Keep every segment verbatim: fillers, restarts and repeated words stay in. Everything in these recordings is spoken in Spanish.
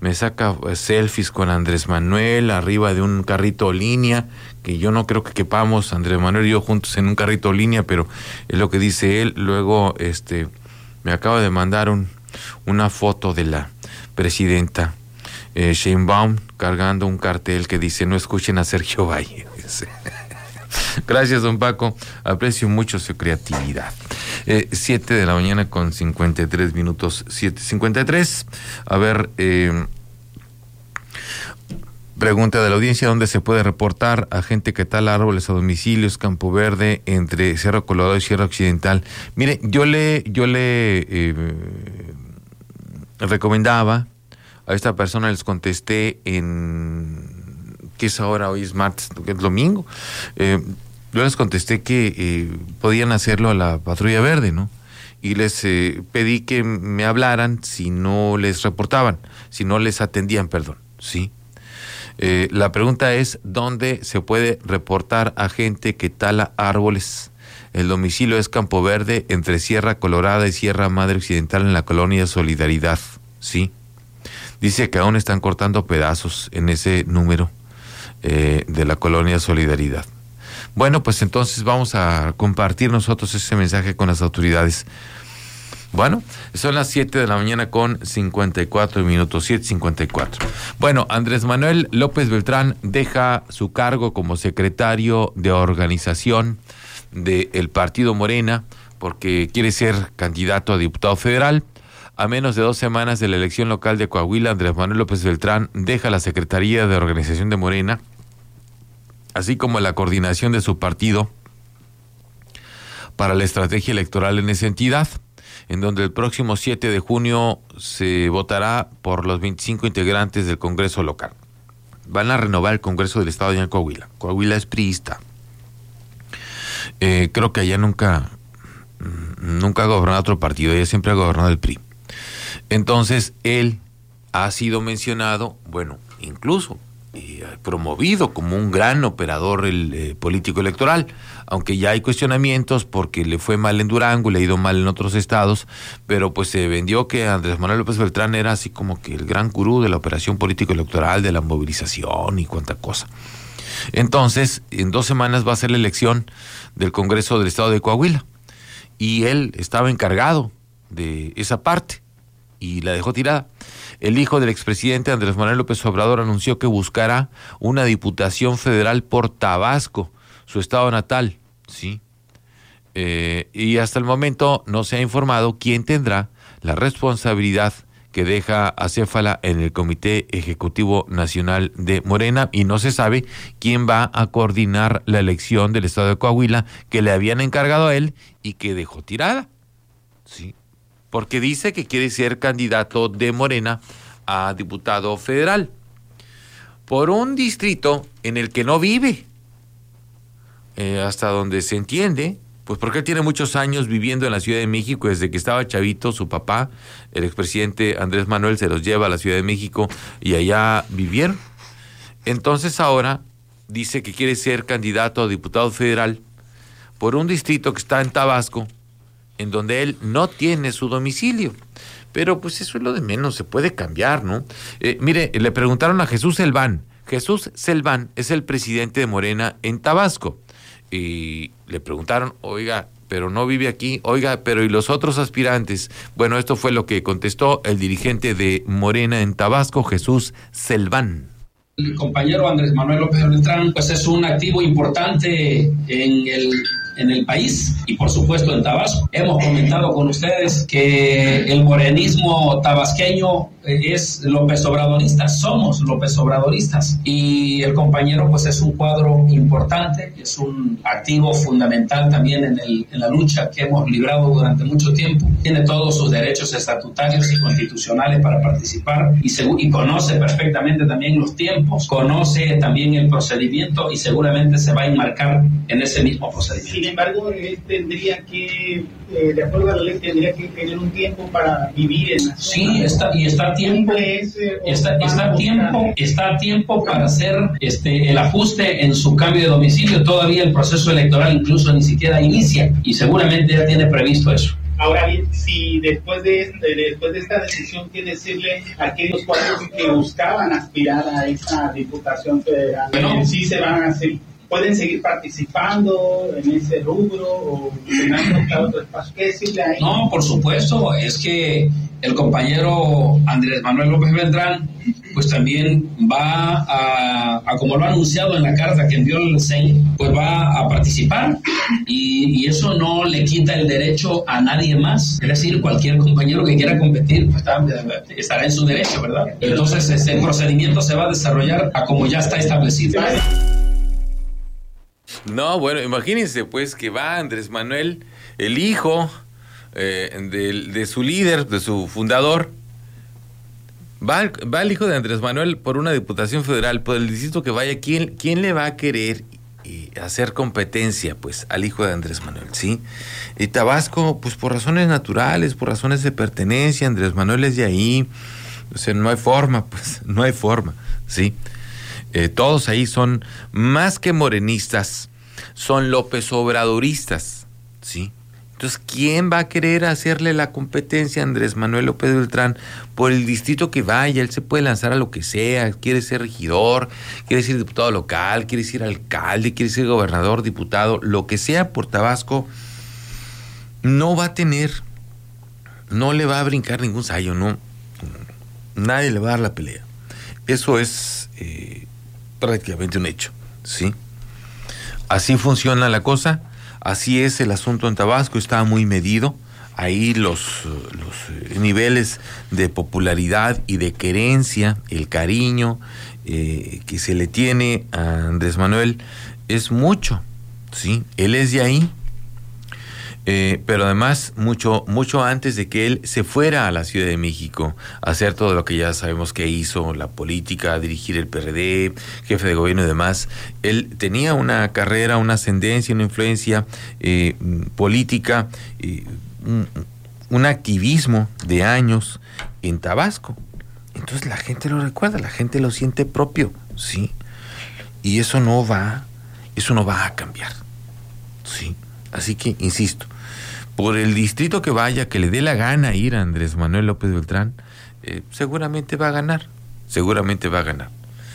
me saca selfies con Andrés Manuel arriba de un carrito línea, que yo no creo que quepamos Andrés Manuel y yo juntos en un carrito línea, pero es lo que dice él. Luego este me acaba de mandar un, una foto de la presidenta eh, Sheinbaum cargando un cartel que dice: no escuchen a Sergio Valle. Gracias, don Paco, aprecio mucho su creatividad. Eh, siete de la mañana con cincuenta y tres minutos, siete cincuenta y tres. A ver, eh, pregunta de la audiencia: ¿dónde se puede reportar a gente que tala árboles a domicilios, Campo Verde, entre Sierra Colorado y Sierra Occidental? Mire, yo le, yo le eh, recomendaba a esta persona, les contesté en... ¿Qué es ahora? Hoy es martes, que es domingo. Eh, yo les contesté que eh, podían hacerlo a la Patrulla Verde, ¿no? Y les eh, pedí que me hablaran si no les reportaban, si no les atendían, perdón, ¿sí? Eh, la pregunta es: ¿dónde se puede reportar a gente que tala árboles? El domicilio es Campo Verde, entre Sierra Colorada y Sierra Madre Occidental, en la colonia Solidaridad, ¿sí? Dice que aún están cortando pedazos en ese número eh, de la colonia Solidaridad. Bueno, pues entonces vamos a compartir nosotros ese mensaje con las autoridades. Bueno, son las siete de la mañana con cincuenta y cuatro minutos, siete cincuenta y cuatro. Bueno, Andrés Manuel López Beltrán deja su cargo como secretario de organización del partido Morena porque quiere ser candidato a diputado federal. A menos de dos semanas de la elección local de Coahuila, Andrés Manuel López Beltrán deja la Secretaría de Organización de Morena, así como la coordinación de su partido para la estrategia electoral en esa entidad, en donde el próximo siete de junio se votará por los veinticinco integrantes del Congreso local. Van a renovar el Congreso del Estado allá en Coahuila. Coahuila es priista. Eh, creo que allá nunca, nunca ha gobernado otro partido, ella siempre ha gobernado el P R I. Entonces, él ha sido mencionado, bueno, incluso eh, promovido como un gran operador el, eh, político electoral, aunque ya hay cuestionamientos porque le fue mal en Durango, le ha ido mal en otros estados, pero pues se vendió que Andrés Manuel López Beltrán era así como que el gran gurú de la operación político electoral, de la movilización y cuánta cosa. Entonces, en dos semanas va a ser la elección del Congreso del Estado de Coahuila, y él estaba encargado de esa parte y la dejó tirada. El hijo del expresidente Andrés Manuel López Obrador anunció que buscará una diputación federal por Tabasco, su estado natal, ¿sí? Eh, y hasta el momento no se ha informado quién tendrá la responsabilidad que deja acéfala en el Comité Ejecutivo Nacional de Morena, y no se sabe quién va a coordinar la elección del estado de Coahuila que le habían encargado a él y que dejó tirada, ¿sí? Porque dice que quiere ser candidato de Morena a diputado federal por un distrito en el que no vive, eh, hasta donde se entiende, pues porque él tiene muchos años viviendo en la Ciudad de México. Desde que estaba chavito, su papá, el expresidente Andrés Manuel, se los lleva a la Ciudad de México y allá vivieron. Entonces ahora dice que quiere ser candidato a diputado federal por un distrito que está en Tabasco, en donde él no tiene su domicilio. Pero pues eso es lo de menos, se puede cambiar, ¿no? Eh, mire, le preguntaron a Jesús Selván. Jesús Selván es el presidente de Morena en Tabasco. Y le preguntaron: oiga, pero no vive aquí, oiga, pero ¿y los otros aspirantes? Bueno, esto fue lo que contestó el dirigente de Morena en Tabasco, Jesús Selván. El compañero Andrés Manuel López Beltrán, pues es un activo importante en el en el país y por supuesto en Tabasco. Hemos comentado con ustedes que el morenismo tabasqueño es López Obradorista, somos López Obradoristas, y el compañero pues es un cuadro importante, es un activo fundamental también en, el, en la lucha que hemos librado durante mucho tiempo. Tiene todos sus derechos estatutarios y constitucionales para participar y, segu- y conoce perfectamente también los tiempos, conoce también el procedimiento y seguramente se va a enmarcar en ese mismo procedimiento. Sin embargo, él tendría que, eh, de acuerdo a la ley, tendría que tener un tiempo para vivir en la zona. Sí, está, y está a tiempo, está, está a tiempo, está a tiempo para hacer este el ajuste en su cambio de domicilio. Todavía el proceso electoral incluso ni siquiera inicia y seguramente ya tiene previsto eso. Ahora bien, si después de, de, después de esta decisión, ¿qué decirle a aquellos cuadros que buscaban aspirar a esa diputación federal? Bueno, sí se van a hacer, pueden seguir participando en ese rubro o en otro espacio. ¿Qué decirle a ellos? No, por supuesto, es que el compañero Andrés Manuel López Beltrán pues también va a, a, como lo ha anunciado en la carta que envió el C E N, pues va a participar y, y eso no le quita el derecho a nadie más. Es decir, cualquier compañero que quiera competir pues está, estará en su derecho, ¿verdad? Entonces este procedimiento se va a desarrollar a como ya está establecido. No, bueno, imagínense pues que va Andrés Manuel, el hijo eh, de, de su líder, de su fundador. Va, va el hijo de Andrés Manuel por una diputación federal, por el distrito que vaya. ¿Quién, quién le va a querer eh, hacer competencia pues al hijo de Andrés Manuel? ¿Sí? Y Tabasco, pues por razones naturales, por razones de pertenencia, Andrés Manuel es de ahí. O sea, no hay forma, pues, no hay forma, ¿sí? Eh, todos ahí son más que morenistas, son López Obradoristas, ¿sí? Entonces, ¿quién va a querer hacerle la competencia a Andrés Manuel López Beltrán por el distrito que vaya? Él se puede lanzar a lo que sea, quiere ser regidor, quiere ser diputado local, quiere ser alcalde, quiere ser gobernador, diputado, lo que sea por Tabasco, no va a tener, no le va a brincar ningún sayo, no, nadie le va a dar la pelea. Eso es eh, prácticamente un hecho, ¿sí? Así funciona la cosa. Así es el asunto en Tabasco, está muy medido. Ahí los, los niveles de popularidad y de querencia, el cariño eh, que se le tiene a Andrés Manuel es mucho, ¿sí? Él es de ahí, eh, pero además mucho, mucho antes de que él se fuera a la Ciudad de México a hacer todo lo que ya sabemos que hizo, la política, dirigir el P R D, jefe de gobierno y demás. Él tenía una carrera, una ascendencia, una influencia eh, política, eh, un, un activismo de años en Tabasco. Entonces la gente lo recuerda, la gente lo siente propio, ¿sí? Y eso no va, eso no va a cambiar, ¿sí? Así que, insisto, por el distrito que vaya, que le dé la gana ir a Andrés Manuel López Beltrán, eh, seguramente va a ganar, seguramente va a ganar.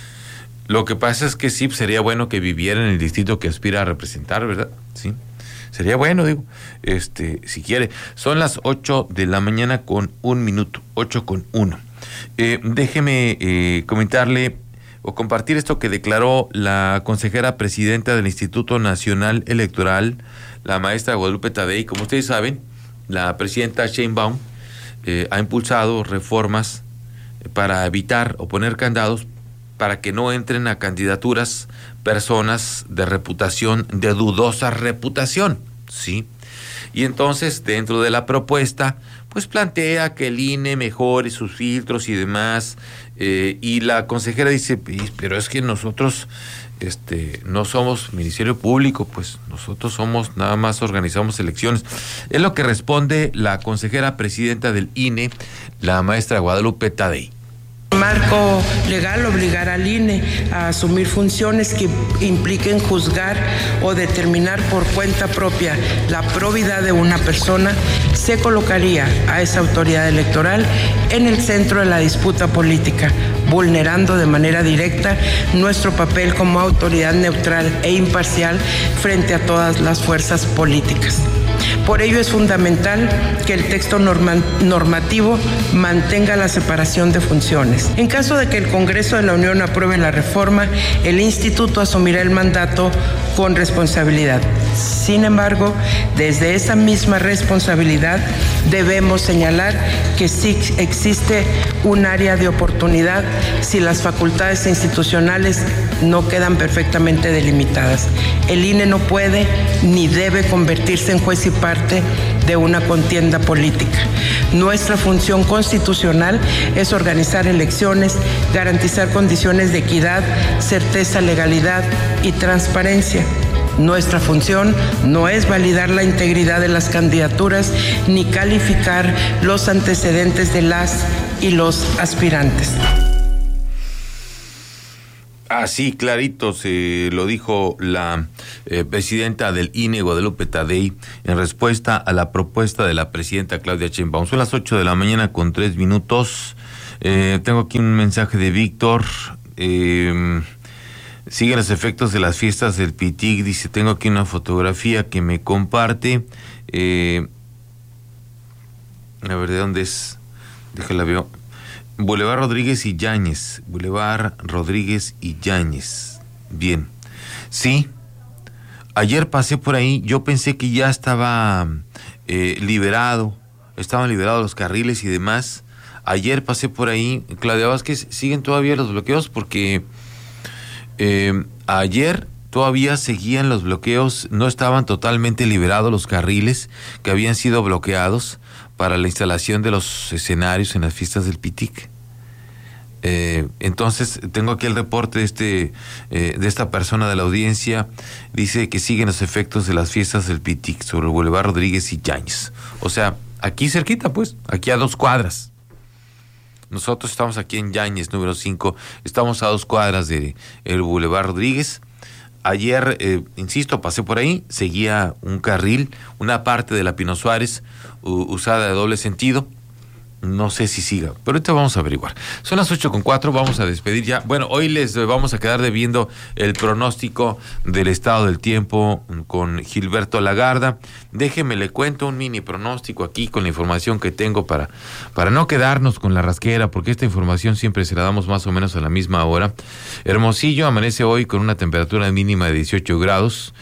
Lo que pasa es que sí, sería bueno que viviera en el distrito que aspira a representar, ¿verdad? Sí, sería bueno, digo, este, si quiere. Son las ocho de la mañana con un minuto, ocho con uno. Eh, déjeme eh, comentarle o compartir esto que declaró la consejera presidenta del Instituto Nacional Electoral, la maestra Guadalupe Tadei. Como ustedes saben, la presidenta Sheinbaum eh, ha impulsado reformas para evitar o poner candados para que no entren a candidaturas personas de reputación, de dudosa reputación, ¿sí? Y entonces, dentro de la propuesta, pues plantea que el I N E mejore sus filtros y demás, eh, y la consejera dice, pero es que nosotros este, no somos Ministerio Público, pues nosotros somos, nada más organizamos elecciones. Es lo que responde la consejera presidenta del I N E, la maestra Guadalupe Tadei. Marco legal obligar al I N E a asumir funciones que impliquen juzgar o determinar por cuenta propia la probidad de una persona, se colocaría a esa autoridad electoral en el centro de la disputa política, vulnerando de manera directa nuestro papel como autoridad neutral e imparcial frente a todas las fuerzas políticas. Por ello es fundamental que el texto norma, normativo mantenga la separación de funciones. En caso de que el Congreso de la Unión apruebe la reforma, el Instituto asumirá el mandato con responsabilidad. Sin embargo, desde esa misma responsabilidad debemos señalar que sí existe un área de oportunidad si las facultades institucionales no quedan perfectamente delimitadas. El I N E no puede ni debe convertirse en juez y parte de una contienda política. Nuestra función constitucional es organizar elecciones, garantizar condiciones de equidad, certeza, legalidad y transparencia. Nuestra función no es validar la integridad de las candidaturas ni calificar los antecedentes de las y los aspirantes. Así clarito se lo dijo la eh, presidenta del I N E, Guadalupe Tadei, en respuesta a la propuesta de la presidenta Claudia Sheinbaum. Son las ocho de la mañana con tres minutos. Eh, tengo aquí un mensaje de Víctor. Eh, siguen los efectos de las fiestas del Pitic. Dice, tengo aquí una fotografía que me comparte. Eh, a ver, ¿de dónde es? Déjala veo. Boulevard Rodríguez y Yáñez. Boulevard Rodríguez y Yáñez. Bien. Sí. Ayer pasé por ahí. Yo pensé que ya estaba eh, liberado. Estaban liberados los carriles y demás. Ayer pasé por ahí. Claudia Vázquez, siguen todavía los bloqueos porque eh, ayer todavía seguían los bloqueos. No estaban totalmente liberados los carriles que habían sido bloqueados para la instalación de los escenarios en las fiestas del Pitic. Eh, entonces, tengo aquí el reporte de, este, eh, de esta persona de la audiencia. Dice que siguen los efectos de las fiestas del Pitic sobre el Boulevard Rodríguez y Yáñez. O sea, aquí cerquita, pues, aquí a dos cuadras. Nosotros estamos aquí en Yáñez, número cinco. Estamos a dos cuadras de el Boulevard Rodríguez. Ayer, eh, insisto, pasé por ahí, seguía un carril, una parte de la Pino Suárez u, usada de doble sentido. No sé si siga, pero ahorita vamos a averiguar. Son las ocho con cuatro, vamos a despedir ya. Bueno, hoy les vamos a quedar debiendo el pronóstico del estado del tiempo con Gilberto Lagarda. Déjeme, le cuento un mini pronóstico aquí con la información que tengo para, para no quedarnos con la rasquera, porque esta información siempre se la damos más o menos a la misma hora. Hermosillo amanece hoy con una temperatura mínima de dieciocho grados.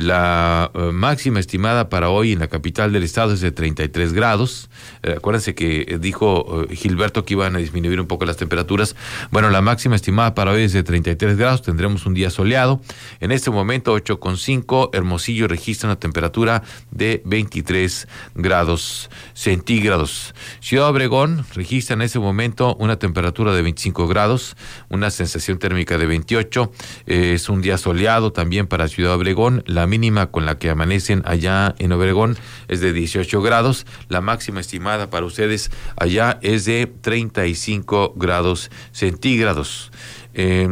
La uh, máxima estimada para hoy en la capital del estado es de treinta y tres grados. Eh, acuérdense que eh, dijo Dijo Gilberto que iban a disminuir un poco las temperaturas. Bueno, la máxima estimada para hoy es de treinta y tres grados, tendremos un día soleado. En este momento ocho con cinco, Hermosillo registra una temperatura de veintitrés grados centígrados. Ciudad Obregón registra en ese momento una temperatura de veinticinco grados, una sensación térmica de veintiocho. Eh, es un día soleado también para Ciudad Obregón. La mínima con la que amanecen allá en Obregón es de dieciocho grados. La máxima estimada para ustedes allá es de treinta y cinco grados centígrados. Eh,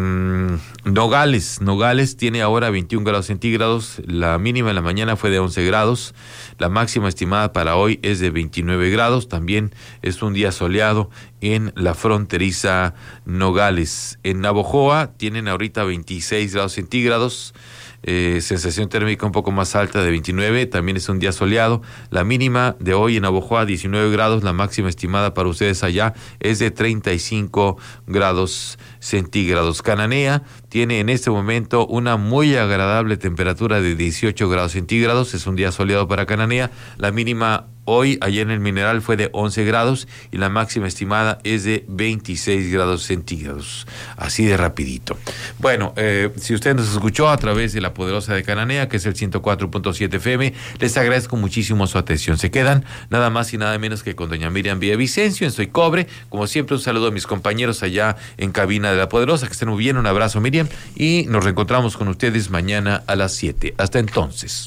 Nogales, Nogales tiene ahora veintiún grados centígrados, la mínima en la mañana fue de once grados, la máxima estimada para hoy es de veintinueve grados, también es un día soleado en la fronteriza Nogales. En Navojoa tienen ahorita veintiséis grados centígrados, Eh, sensación térmica un poco más alta de veintinueve, también es un día soleado. La mínima de hoy en Navojoa diecinueve grados, la máxima estimada para ustedes allá es de treinta y cinco grados centígrados. Cananea tiene en este momento una muy agradable temperatura de dieciocho grados centígrados, es un día soleado para Cananea. La mínima hoy, ayer en el Mineral, fue de once grados y la máxima estimada es de veintiséis grados centígrados. Así de rapidito. Bueno, eh, si usted nos escuchó a través de la poderosa de Cananea, que es el ciento cuatro punto siete F M, les agradezco muchísimo su atención. Se quedan nada más y nada menos que con doña Miriam Villavicencio en Soy Cobre. Como siempre, un saludo a mis compañeros allá en cabina de la poderosa. Que estén muy bien. Un abrazo, Miriam. Y nos reencontramos con ustedes mañana a las siete. Hasta entonces.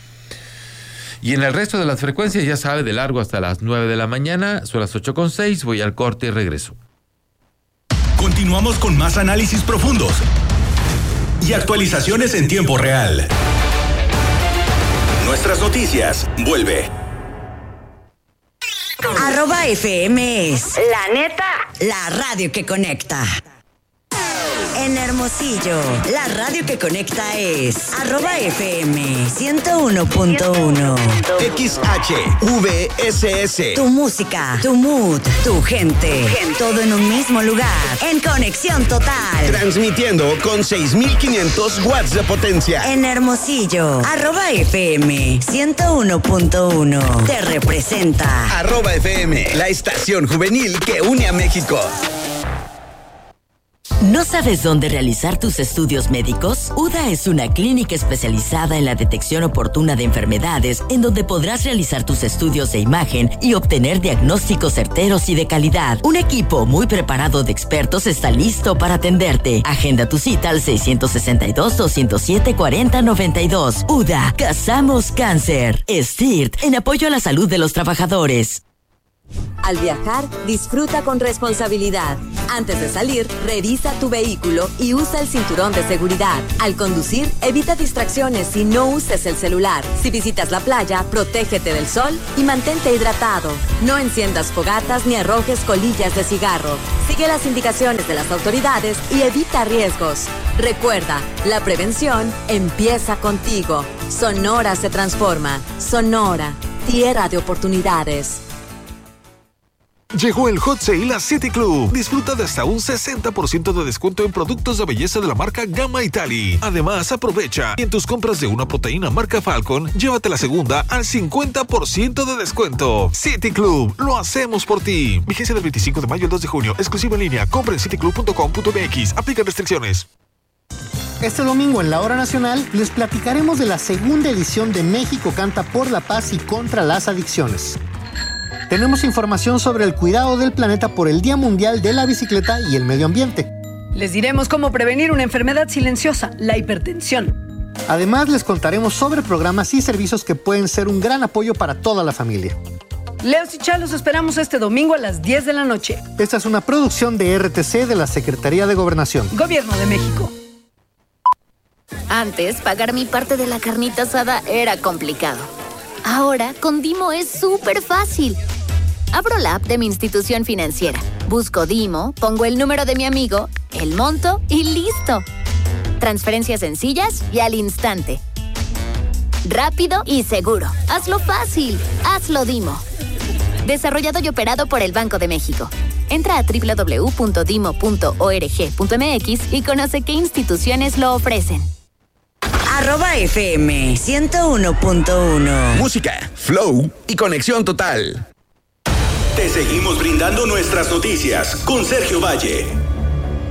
Y en el resto de las frecuencias, ya sabe, de largo hasta las nueve de la mañana, son las ocho con seis, voy al corte y regreso. Continuamos con más análisis profundos y actualizaciones en tiempo real. Nuestras noticias, vuelve. Arroba F M es la neta, la radio que conecta. En Hermosillo, la radio que conecta es arroba F M ciento uno punto uno. X H V S S. Tu música, tu mood, tu gente, todo en un mismo lugar, en conexión total. Transmitiendo con seis mil quinientos watts de potencia. En Hermosillo, arroba F M ciento uno punto uno. Te representa. Arroba F M, la estación juvenil que une a México. ¿No sabes dónde realizar tus estudios médicos? U D A es una clínica especializada en la detección oportuna de enfermedades, en donde podrás realizar tus estudios de imagen y obtener diagnósticos certeros y de calidad. Un equipo muy preparado de expertos está listo para atenderte. Agenda tu cita al seiscientos sesenta y dos, doscientos siete, cuarenta, noventa y dos. U D A, Cazamos Cáncer. S T I R T, en apoyo a la salud de los trabajadores. Al viajar, disfruta con responsabilidad. Antes de salir, revisa tu vehículo y usa el cinturón de seguridad. Al conducir, evita distracciones y no uses el celular. Si visitas la playa, protégete del sol y mantente hidratado. No enciendas fogatas ni arrojes colillas de cigarro. Sigue las indicaciones de las autoridades y evita riesgos. Recuerda, la prevención empieza contigo. Sonora se transforma. Sonora, tierra de oportunidades. Llegó el Hot Sale a City Club. Disfruta de hasta un sesenta por ciento de descuento en productos de belleza de la marca Gamma Italy. Además, aprovecha y en tus compras de una proteína marca Falcon, llévate la segunda al cincuenta por ciento de descuento. City Club, lo hacemos por ti. Vigencia del veinticinco de mayo al dos de junio. Exclusivo en línea. Compra en city club punto com punto m x. Aplican restricciones. Este domingo en la Hora Nacional les platicaremos de la segunda edición de México Canta por la Paz y contra las Adicciones. Tenemos información sobre el cuidado del planeta por el Día Mundial de la Bicicleta y el Medio Ambiente. Les diremos cómo prevenir una enfermedad silenciosa, la hipertensión. Además, les contaremos sobre programas y servicios que pueden ser un gran apoyo para toda la familia. Leos y Chá, los esperamos este domingo a las diez de la noche. Esta es una producción de R T C de la Secretaría de Gobernación. Gobierno de México. Antes, pagar mi parte de la carnita asada era complicado. Ahora, con Dimo es súper fácil. Abro la app de mi institución financiera, busco Dimo, pongo el número de mi amigo, el monto y ¡listo! Transferencias sencillas y al instante. Rápido y seguro. Hazlo fácil. Hazlo Dimo. Desarrollado y operado por el Banco de México. Entra a doble u doble u doble u punto dimo punto org punto m x y conoce qué instituciones lo ofrecen. Arroba F M ciento uno punto uno. Música, flow y conexión total. Te seguimos brindando nuestras noticias con Sergio Valle.